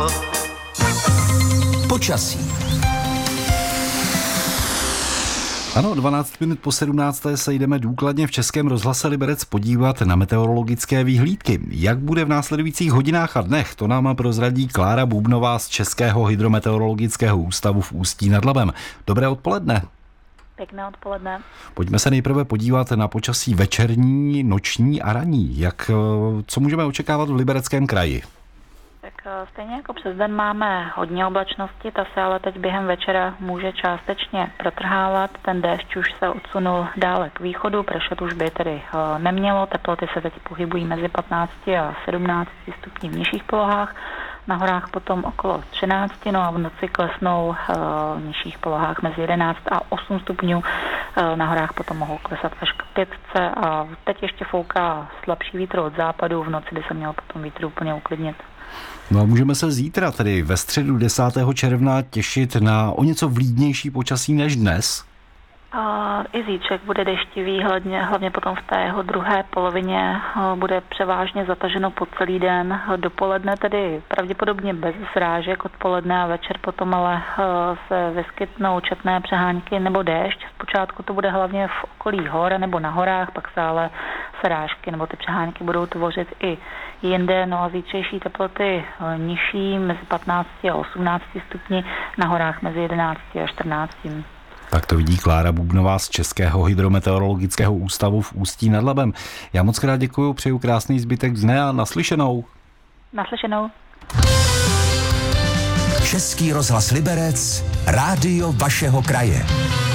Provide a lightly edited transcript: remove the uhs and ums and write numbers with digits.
Počasí. Ano, 12 minut po 17. se jdeme důkladně v Českém rozhlase Liberec podívat na meteorologické výhlídky. Jak bude v následujících hodinách a dnech, to nám prozradí Klára Bubnová z Českého hydrometeorologického ústavu v Ústí nad Labem. Dobré odpoledne. Pěkné odpoledne. Pojďme se nejprve podívat na počasí večerní, noční a ranní. Co můžeme očekávat v Libereckém kraji? Tak stejně jako přes den máme hodně oblačnosti, ta se ale teď během večera může částečně protrhávat. Ten déšť už se odsunul dále k východu, pršet už by tedy nemělo. Teploty se teď pohybují mezi 15 a 17 stupni v nižších polohách. Na horách potom okolo 13, no a v noci klesnou v nižších polohách mezi 11 a 8 stupňů. Na horách potom mohou klesat až k 5 a teď ještě fouká slabší vítr od západu, v noci by se měl potom vítr úplně uklidnit. No a můžeme se zítra, tedy ve středu 10. června, těšit na o něco vlídnější počasí než dnes? I zítřek bude deštivý, hlavně potom v té jeho druhé polovině bude převážně zataženo po celý den. Dopoledne tedy pravděpodobně bez srážek, odpoledne a večer potom ale se vyskytnou četné přehánky nebo déšť. Zpočátku to bude hlavně v okolí hor nebo na horách, pak se ale srážky nebo ty přehánky budou tvořit i jinde. No a zítřejší teploty nižší mezi 15 a 18 stupni, na horách mezi 11 a 14. Tak to vidí Klára Bubnová z Českého hydrometeorologického ústavu v Ústí nad Labem. Já moc krát děkuju, přeju krásný zbytek dne a naslyšenou. Naslyšenou. Český rozhlas Liberec, rádio vašeho kraje.